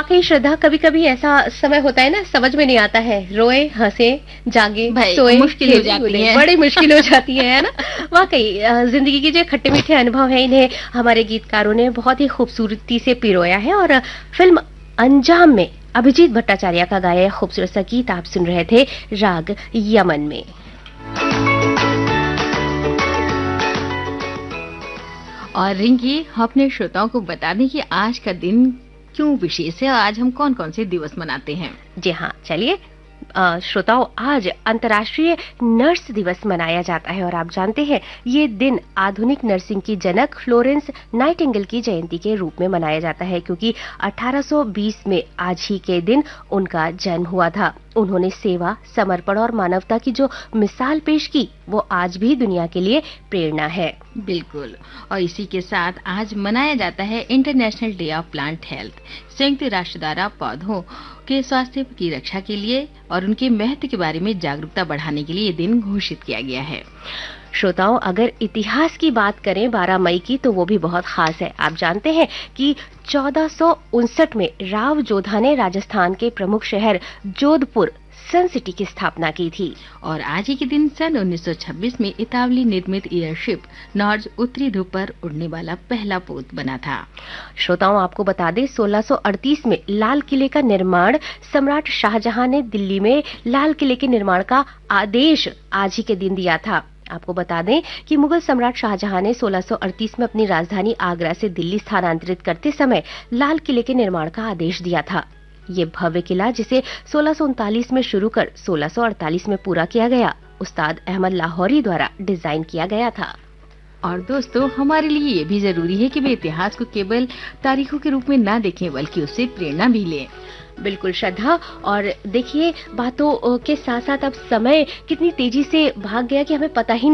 वाकई श्रद्धा, कभी कभी ऐसा समय होता है ना, समझ में नहीं आता है, रोए हंसे जागे सोए, मुश्किल हो जाती है। बड़ी मुश्किल हो जाती है ना। वाकई जिंदगी के जो खट्टे मीठे अनुभव है, इन्हें हमारे गीतकारों ने बहुत ही खूबसूरती से पिरोया है। और फिल्म अंजाम में अभिजीत भट्टाचार्य का गाया खूबसूरत सा गीत आप सुन रहे थे राग यमन में। और रिंकी, हम अपने श्रोताओं को बता दें कि आज का दिन क्यों विशेष है और आज हम कौन कौन से दिवस मनाते हैं। जी हाँ, चलिए श्रोताओं, आज अंतर्राष्ट्रीय नर्स दिवस मनाया जाता है। और आप जानते हैं, ये दिन आधुनिक नर्सिंग की जनक फ्लोरेंस नाइटिंगेल की जयंती के रूप में मनाया जाता है, क्योंकि 1820 में आज ही के दिन उनका जन्म हुआ था। उन्होंने सेवा, समर्पण और मानवता की जो मिसाल पेश की, वो आज भी दुनिया के लिए प्रेरणा है। बिल्कुल। और इसी के साथ आज मनाया जाता है international day of plant health. संयुक्त राष्ट्र द्वारा पौधों के स्वास्थ्य की रक्षा के लिए और उनके महत्व के बारे में जागरूकता बढ़ाने के लिए ये दिन घोषित किया गया है। श्रोताओं, अगर इतिहास की बात करें 12 मई की, तो वो भी बहुत खास है। आप जानते हैं कि 1459 में राव जोधा ने राजस्थान के प्रमुख शहर जोधपुर सन सिटी की स्थापना की थी। और आज ही के दिन सन 1926 में इतालवी निर्मित एयरशिप नॉर्ज उत्तरी ध्रुव पर उड़ने वाला पहला पोत बना था। श्रोताओं, आपको बता दें, 1638 में लाल किले का निर्माण सम्राट शाहजहां ने दिल्ली में लाल किले के निर्माण का आदेश आज ही के दिन दिया था। आपको बता दें कि मुगल सम्राट शाहजहां ने 1638 में अपनी राजधानी आगरा से दिल्ली स्थानांतरित करते समय लाल किले के निर्माण का आदेश दिया था। ये भव्य किला, जिसे 1639 में शुरू कर 1648 में पूरा किया गया, उस्ताद अहमद लाहौरी द्वारा डिजाइन किया गया था। और दोस्तों, हमारे लिए ये भी जरूरी है कि वे इतिहास को केवल तारीखों के रूप में ना देखें, बल्कि उससे प्रेरणा भी लें। बिल्कुल श्रद्धा। और देखिए, बातों के साथ साथ अब समय कितनी तेजी से भाग गया कि हमें पता ही